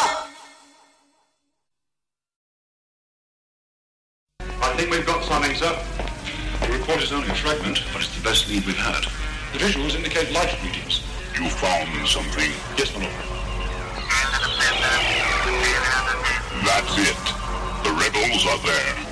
I think we've got something, sir. The report is only a fragment, but it's the best lead we've had. The visuals indicate light readings. You found something? Yes, my lord. That's it. The rebels are there.